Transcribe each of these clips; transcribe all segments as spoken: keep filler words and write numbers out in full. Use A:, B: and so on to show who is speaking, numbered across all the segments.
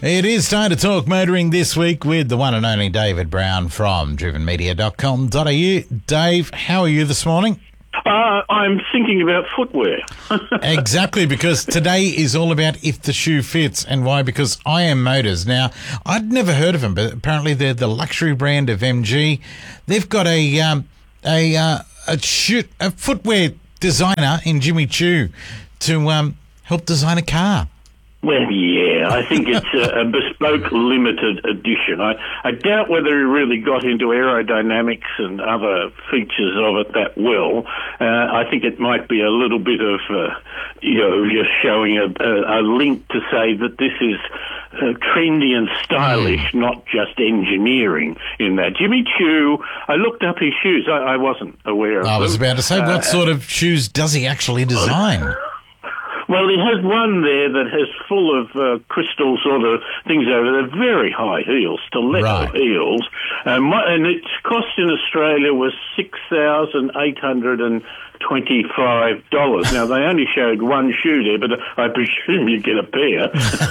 A: It is time to talk motoring this week with the one and only David Brown from driven media dot com dot a u. Dave, how are you this morning?
B: Uh, I'm thinking about footwear.
A: Exactly, because today is all about if the shoe fits. And why? Because I Am Motors. Now, I'd never heard of them, but apparently they're the luxury brand of M G. They've got a um, a uh, a, shoe, a footwear designer in Jimmy Choo to um, help design a car.
B: Well, yeah, I think it's a, a bespoke limited edition. I, I doubt whether he really got into aerodynamics and other features of it that well. Uh, I think it might be a little bit of, uh, you know, just showing a, a, a link to say that this is uh, trendy and stylish, mm. not just engineering in that. Jimmy Choo, I looked up his shoes. I, I wasn't aware of them.
A: I was about to say, what uh, sort of shoes does he actually design?
B: Well, he has one there that has full of uh, crystal sort of things over there, very high heels, stiletto
A: right.
B: heels, um, and its cost in Australia was six thousand eight hundred twenty-five dollars. Now, they only showed one shoe there, but I presume you get a pair.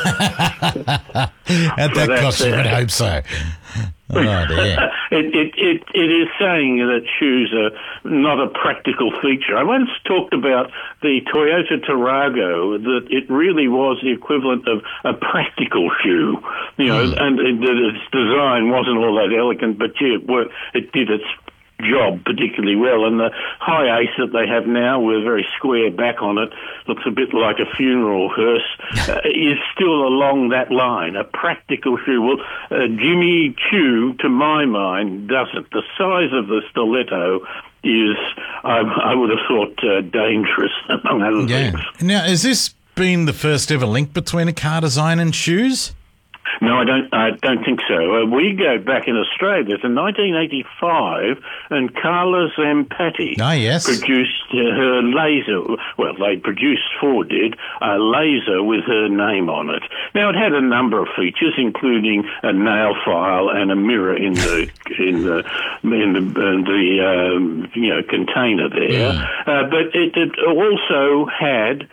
A: At that cost, you would hope so. Oh, dear.
B: it, it, it, it is saying that shoes are not a practical feature. I once talked about the Toyota Tarago, that it really was the equivalent of a practical shoe, you know, mm. and it, its design wasn't all that elegant, but yeah, it, worked, it did its job particularly well. And the high ace that they have now with a very square back on it, looks a bit like a funeral hearse, uh, is still along that line, a practical shoe. Well, uh, Jimmy Choo, to my mind, doesn't. The size of the stiletto is, I, I would have thought, uh, dangerous, among other
A: yeah.
B: things.
A: Now, has this been the first ever link between a car design and shoes?
B: No, I don't. I don't think so. Uh, we go back in Australia to nineteen eighty-five, and Carla Zampatti
A: oh, yes.
B: produced uh, her laser. Well, they produced, Ford did, a laser with her name on it. Now, it had a number of features, including a nail file and a mirror in the in the in the, in the um, you know container there.
A: Yeah.
B: Uh, but it, it also had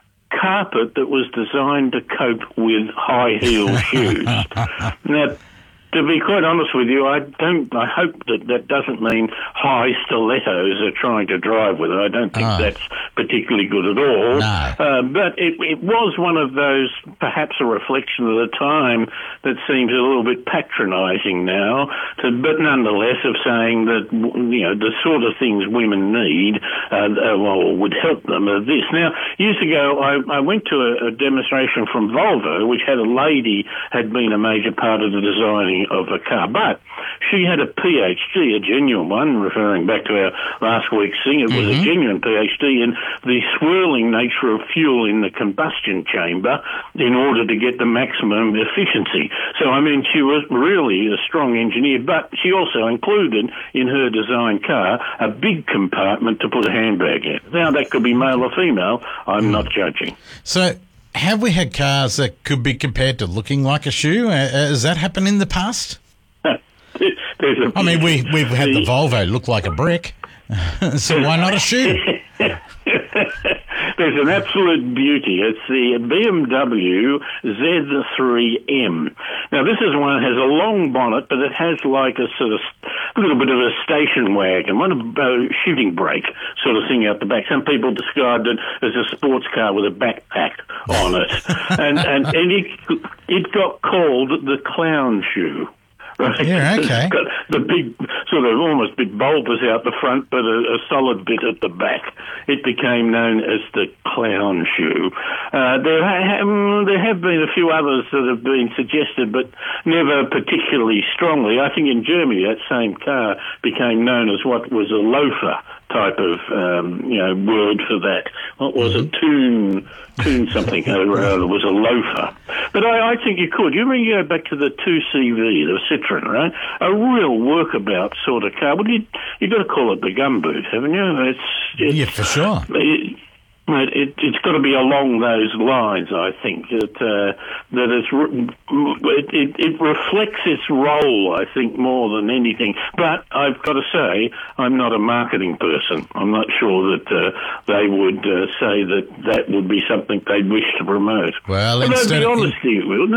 B: carpet that was designed to cope with high heel shoes. Now, to be quite honest with you, I don't. I hope that that doesn't mean high stilettos are trying to drive with it. I don't think oh. that's particularly good at all.
A: No.
B: Uh, but it, it was one of those, perhaps a reflection of the time that seems a little bit patronising now. To, but nonetheless, of saying that, you know, the sort of things women need, uh, uh, well, would help them. Are this now, years ago, I, I went to a, a demonstration from Volvo, which had a lady had been a major part of the designing of a car, but she had a PhD, a genuine one, referring back to our last week's thing. It was mm-hmm. a genuine PhD in the swirling nature of fuel in the combustion chamber in order to get the maximum efficiency. So, I mean, she was really a strong engineer, but she also included in her design car a big compartment to put a handbag in. Now, that could be male or female. I'm mm. not judging.
A: So, have we had cars that could be compared to looking like a shoe? Uh, has that happened in the past?
B: There's a,
A: I mean, we, we've had the Volvo look like a brick, so why not a shoe?
B: There's an absolute beauty. It's the B M W Z three M. Now, this is one that has a long bonnet, but it has like a sort of a little bit of a station wagon, one of a shooting brake sort of thing out the back. Some people described it as a sports car with a backpack on it. and and, and it, it got called the clown shoe. Right.
A: Yeah, okay.
B: It's got the big, sort of almost big bulbous out the front, but a, a solid bit at the back. It became known as the clown shoe. Uh, there, ha- there have been a few others that have been suggested, but never particularly strongly. I think in Germany that same car became known as what was a loafer type of, um, you know, word for that. What was mm-hmm. a tune, tune something, uh, was a loafer. But I, I think you could. You remember you go back to the two C V, the Citroen, right? A real workabout sort of car. Well, you, you've got to call it the gumboot, haven't you? It's, it's
A: yeah, for sure.
B: It, It, it's got to be along those lines, I think, that uh, that it's, it, it, it reflects its role, I think, more than anything. But I've got to say, I'm not a marketing person. I'm not sure that uh, they would uh, say that that would be something they'd wish to promote.
A: Well,
B: but
A: instead
B: that'd be
A: of,
B: honesty, wouldn't it?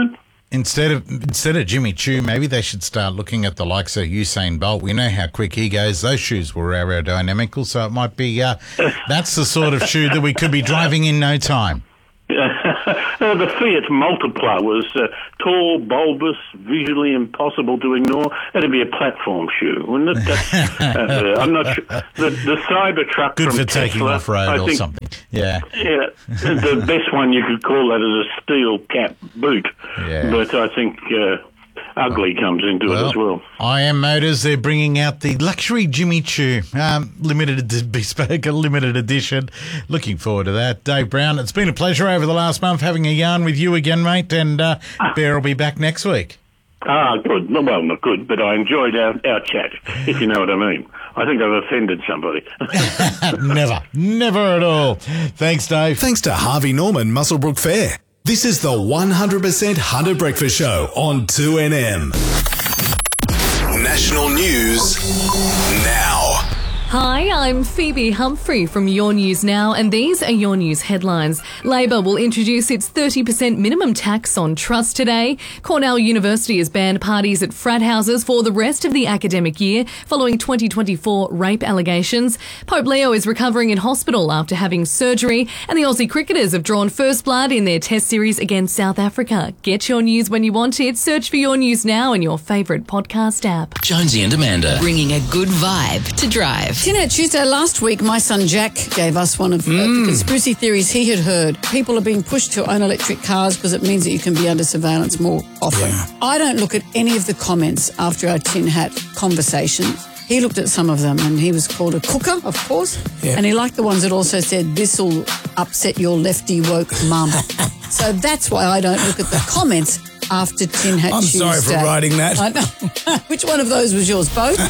A: Instead of instead of Jimmy Choo, maybe they should start looking at the likes of Usain Bolt. We know how quick he goes. Those shoes were aerodynamical, so it might be uh, that's the sort of shoe that we could be driving in no time.
B: Uh, the Fiat Multipla was uh, tall, bulbous, visually impossible to ignore. It'd be a platform shoe, wouldn't it? That's, uh, I'm not sure. The, the Cybertruck
A: Good
B: from
A: for
B: Tesla,
A: taking off road
B: I
A: or
B: think,
A: something. Yeah.
B: Yeah, the best one you could call that is a steel cap boot.
A: Yeah.
B: But I think uh, ugly comes into
A: well,
B: it as well.
A: I Am Motors, they're bringing out the luxury Jimmy Choo, um, limited ed- bespoke, a limited edition. Looking forward to that. Dave Brown, it's been a pleasure over the last month having a yarn with you again, mate, and uh, Bear will be back next week.
B: Ah, good. Well, not good, but I enjoyed our, our chat, if you know what I mean. I think I've offended somebody.
A: Never, never at all. Thanks, Dave.
C: Thanks to Harvey Norman Muswellbrook Fair. This is the one hundred percent Hunter Breakfast Show on two N M. National news now.
D: Hi, I'm Phoebe Humphrey from Your News Now, and these are Your News headlines. Labor will introduce its thirty percent minimum tax on trust today. Cornell University has banned parties at frat houses for the rest of the academic year following twenty twenty-four rape allegations. Pope Leo is recovering in hospital after having surgery, and the Aussie cricketers have drawn first blood in their test series against South Africa. Get your news when you want it. Search for Your News Now in your favourite podcast app.
E: Jonesy and Amanda.
F: Bringing a good vibe to drive.
G: Tinette, Tuesday last week, my son Jack gave us one of uh,
E: Mm.
G: the conspiracy theories he had heard. People are being pushed to own electric cars because it means that you can be under surveillance more often.
E: Yeah.
G: I don't look at any of the comments after our tin hat conversations. He looked at some of them and he was called a cooker, of course.
E: Yeah.
G: And he liked the ones that also said, this'll upset your lefty woke mum. So that's why I don't look at the comments after Tin Hat
E: I'm
G: Tuesday.
E: sorry for writing that.
G: I know. Which one of those was yours? Both?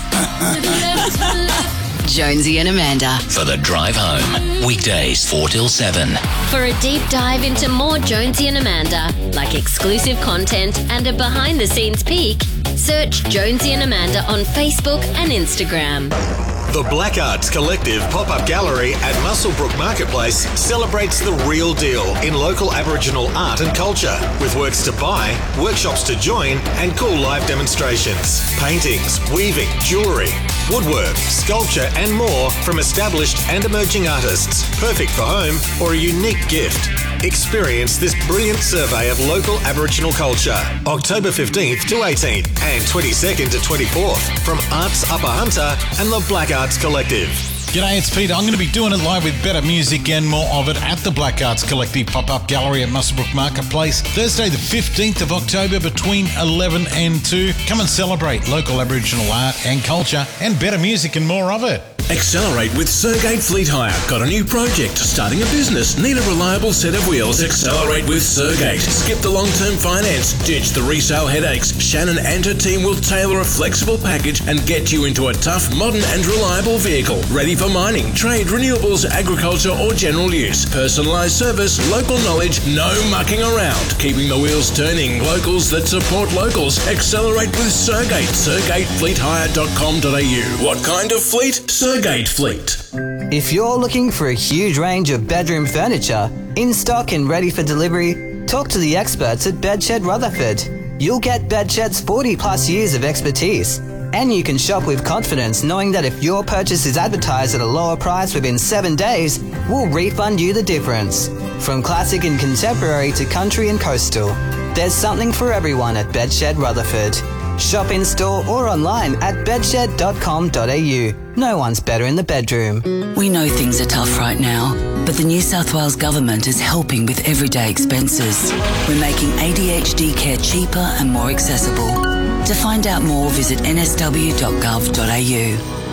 F: Jonesy and Amanda.
E: For the drive home. Weekdays four till seven.
H: For a deep dive into more Jonesy and Amanda, like exclusive content and a behind-the-scenes peek, search Jonesy and Amanda on Facebook and Instagram.
C: The Black Arts Collective pop-up gallery at Muswellbrook Marketplace celebrates the real deal in local Aboriginal art and culture, with works to buy, workshops to join, and cool live demonstrations. Paintings, weaving, jewellery, woodwork, sculpture, and more from established and emerging artists. Perfect for home or a unique gift. Experience this brilliant survey of local Aboriginal culture, October fifteenth to eighteenth and twenty-second to twenty-fourth from Arts Upper Hunter and the Black Arts Collective.
A: G'day, it's Peter. I'm going to be doing it live with better music and more of it at the Black Arts Collective pop-up gallery at Muswellbrook Marketplace, Thursday the fifteenth of October between eleven and two. Come and celebrate local Aboriginal art and culture and better music and more of it.
I: Accelerate with Sergate Fleet Hire. Got a new project? Starting a business? Need a reliable set of wheels? Accelerate with Sergate. Skip the long-term finance. Ditch the resale headaches. Shannon and her team will tailor a flexible package and get you into a tough, modern and reliable vehicle. Ready for mining, trade, renewables, agriculture or general use. Personalised service, local knowledge, no mucking around. Keeping the wheels turning. Locals that support locals. Accelerate with Sergate. sergate fleet hire dot com dot a u. What kind of fleet? Sergate Fleet.
J: If you're looking for a huge range of bedroom furniture, in stock and ready for delivery, talk to the experts at Bedshed Rutherford. You'll get Bedshed's forty plus years of expertise. And you can shop with confidence knowing that if your purchase is advertised at a lower price within seven days, we'll refund you the difference. From classic and contemporary to country and coastal, there's something for everyone at Bedshed Rutherford. Shop in store or online at bedshed dot com dot a u. No one's better in the bedroom.
F: We know things are tough right now, but the New South Wales Government is helping with everyday expenses. We're making A D H D care cheaper and more accessible. To find out more, visit n s w dot gov dot a u.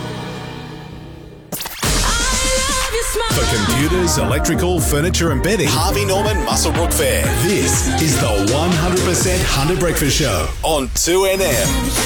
C: For computers, electrical, furniture and bedding, Harvey Norman Muswellbrook Fair. This is the one hundred percent Hunter Breakfast Show on two N M.